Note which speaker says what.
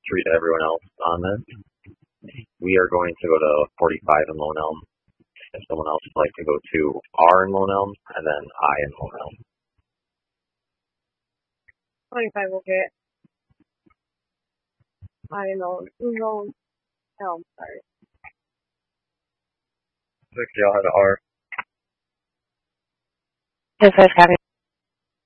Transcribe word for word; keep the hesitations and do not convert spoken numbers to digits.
Speaker 1: treat everyone else on this. We are going to go to forty-five in Lone Elm. If someone else would like to go to R in Lone Elm, and then I in Lone Elm.
Speaker 2: twenty-five will get I in Lone Elm, sorry.
Speaker 1: Six, y'all had R.
Speaker 3: Yes, I've got it.